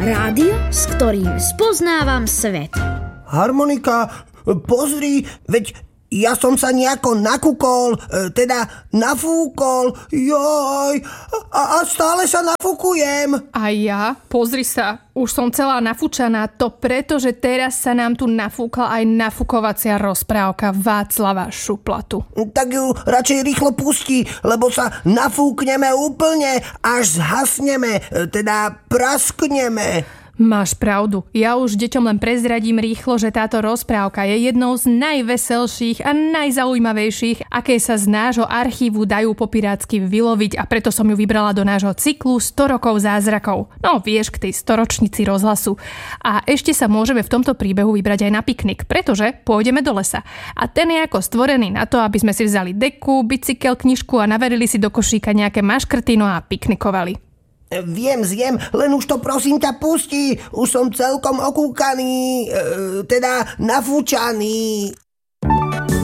Rádio, s ktorým spoznávam svet. Harmonika, pozri, veď ja som sa nejako nakúkol, nafúkol, joj, a stále sa nafúkujem. A ja? Pozri sa, už som celá nafúčaná, to preto, že teraz sa nám tu nafúkla aj nafúkovacia rozprávka Václava Šuplatu. Tak ju radšej rýchlo pusti, lebo sa nafúkneme úplne, až zhasneme, praskneme. Máš pravdu. Ja už deťom len prezradím rýchlo, že táto rozprávka je jednou z najveselších a najzaujímavejších, aké sa z nášho archívu dajú po pirátsky vyloviť, a preto som ju vybrala do nášho cyklu 100 rokov zázrakov. No vieš, k tej 100-ročnici rozhlasu. A ešte sa môžeme v tomto príbehu vybrať aj na piknik, pretože pôjdeme do lesa. A ten je ako stvorený na to, aby sme si vzali deku, bicykel, knižku a naverili si do košíka nejaké maškrtino a piknikovali. Viem, len už to prosím ťa pusti. Už som celkom okúkaný, nafúčaný.